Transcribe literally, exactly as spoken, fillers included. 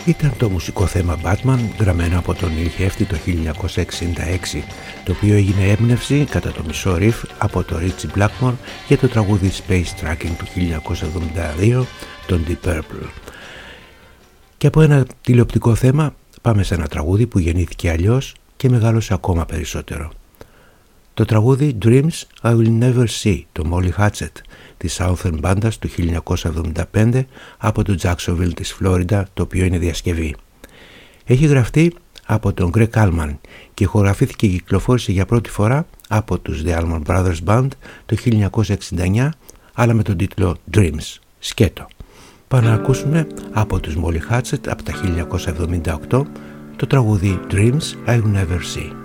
Ήταν το μουσικό θέμα Batman, γραμμένο από τον ηχεύτη το χίλια εννιακόσια εξήντα έξι, το οποίο έγινε έμπνευση κατά το μισό ριφ από το Ritchie Blackmore για το τραγούδι Space Tracking του χίλια εννιακόσια εβδομήντα δύο, τον Deep Purple. Και από ένα τηλεοπτικό θέμα πάμε σε ένα τραγούδι που γεννήθηκε αλλιώς και μεγάλωσε ακόμα περισσότερο. Το τραγούδι Dreams I Will Never See, το Molly Hatchet, της Southern Bandas του χίλια εννιακόσια εβδομήντα πέντε από το Jacksonville της Φλόριντα, το οποίο είναι διασκευή. Έχει γραφτεί από τον Greg Allman και ηχογραφήθηκε και κυκλοφόρησε για πρώτη φορά από τους The Allman Brothers Band το χίλια εννιακόσια εξήντα εννιά, αλλά με τον τίτλο Dreams, σκέτο. Πάμε να ακούσουμε από τους Molly Hatchet από τα χίλια εννιακόσια εβδομήντα οκτώ το τραγούδι Dreams I Will Never See.